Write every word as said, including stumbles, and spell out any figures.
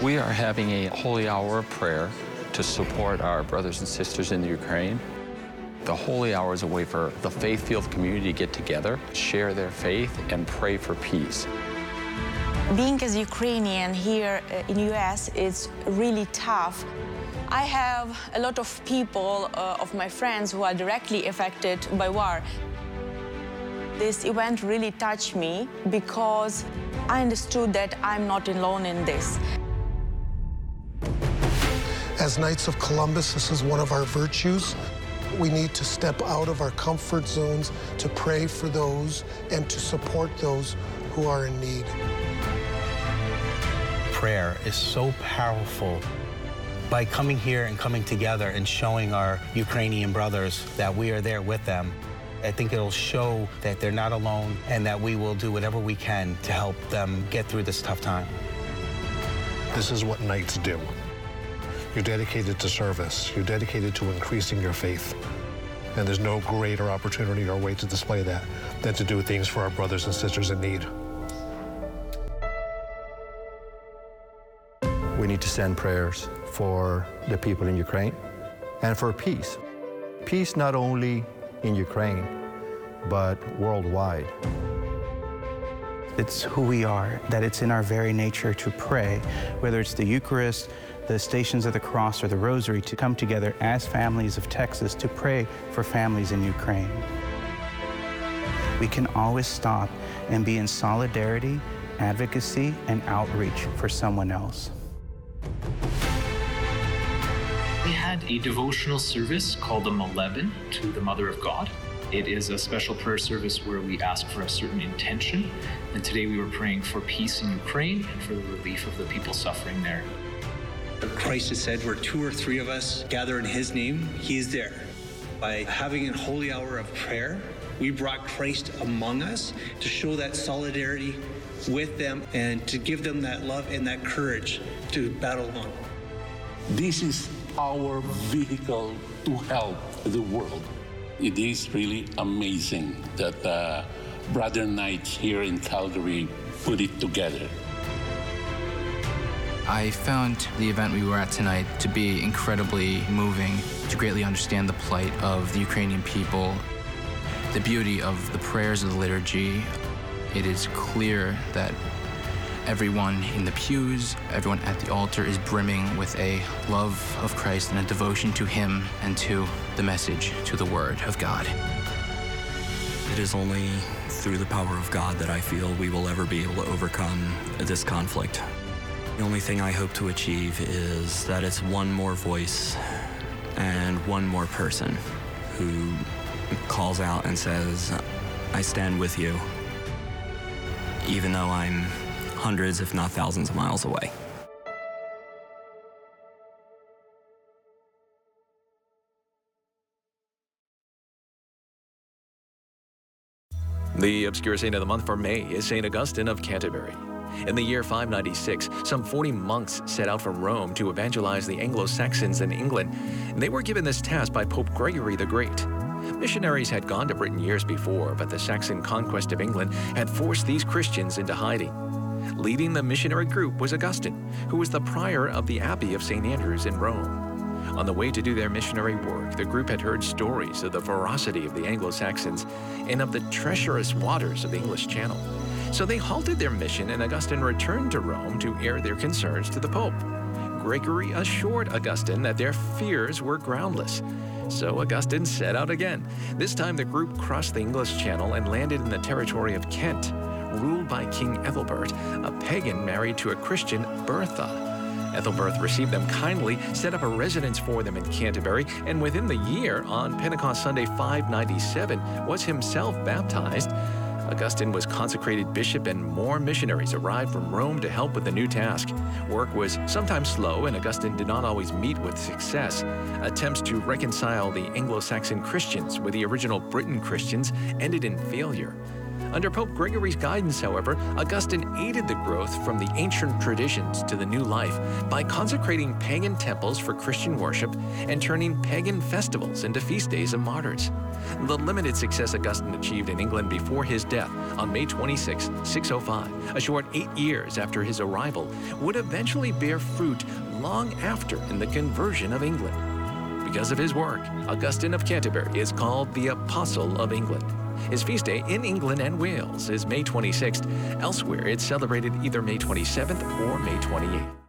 We are having a holy hour of prayer to support our brothers and sisters in the Ukraine. The holy hour is a way for the faith-filled community to get together, share their faith, and pray for peace. Being as Ukrainian here in U S is really tough. I have a lot of people, uh, of my friends, who are directly affected by war. This event really touched me because I understood that I'm not alone in this. As Knights of Columbus, this is one of our virtues. We need to step out of our comfort zones to pray for those and to support those who are in need. Prayer is so powerful. By coming here and coming together and showing our Ukrainian brothers that we are there with them, I think it'll show that they're not alone and that we will do whatever we can to help them get through this tough time. This is what Knights do. You're dedicated to service. You're dedicated to increasing your faith. And there's no greater opportunity or way to display that than to do things for our brothers and sisters in need. We need to send prayers for the people in Ukraine and for peace. Peace not only in Ukraine, but worldwide. It's who we are, that it's in our very nature to pray, whether it's the Eucharist, the Stations of the Cross, or the Rosary, to come together as families of Texas to pray for families in Ukraine. We can always stop and be in solidarity, advocacy, and outreach for someone else. We had a devotional service called the Moleben to the Mother of God. It is a special prayer service where we ask for a certain intention, and today we were praying for peace in Ukraine and for the relief of the people suffering there. Christ has said, where two or three of us gather in his name, he is there. By having a holy hour of prayer, we brought Christ among us to show that solidarity with them and to give them that love and that courage to battle on. This is our vehicle to help the world. It is really amazing that uh, Brother Knights here in Calgary put it together. I found the event we were at tonight to be incredibly moving, to greatly understand the plight of the Ukrainian people, the beauty of the prayers of the liturgy. It is clear that everyone in the pews, everyone at the altar is brimming with a love of Christ and a devotion to him and to the message, to the word of God. It is only through the power of God that I feel we will ever be able to overcome this conflict. The only thing I hope to achieve is that it's one more voice and one more person who calls out and says, I stand with you, even though I'm hundreds, if not thousands of miles away. The obscure saint of the month for May is Saint Augustine of Canterbury. In the year five ninety-six, some forty monks set out from Rome to evangelize the Anglo-Saxons in England. They were given this task by Pope Gregory the Great. Missionaries had gone to Britain years before, but the Saxon conquest of England had forced these Christians into hiding. Leading the missionary group was Augustine, who was the prior of the Abbey of Saint Andrews in Rome. On the way to do their missionary work, the group had heard stories of the ferocity of the Anglo-Saxons and of the treacherous waters of the English Channel. So they halted their mission, and Augustine returned to Rome to air their concerns to the Pope. Gregory assured Augustine that their fears were groundless. So Augustine set out again. This time the group crossed the English Channel and landed in the territory of Kent, ruled by King Ethelbert, a pagan married to a Christian, Bertha. Ethelbert received them kindly, set up a residence for them in Canterbury, and within the year, on Pentecost Sunday five ninety-seven, was himself baptized. Augustine was consecrated bishop, and more missionaries arrived from Rome to help with the new task. Work was sometimes slow, and Augustine did not always meet with success. Attempts to reconcile the Anglo-Saxon Christians with the original Britain Christians ended in failure. Under Pope Gregory's guidance, however, Augustine aided the growth from the ancient traditions to the new life by consecrating pagan temples for Christian worship and turning pagan festivals into feast days of martyrs. The limited success Augustine achieved in England before his death on May twenty-sixth, six oh five, a short eight years after his arrival, would eventually bear fruit long after in the conversion of England. Because of his work, Augustine of Canterbury is called the Apostle of England. His feast day in England and Wales is May twenty-sixth. Elsewhere, it's celebrated either May twenty-seventh or May twenty-eighth.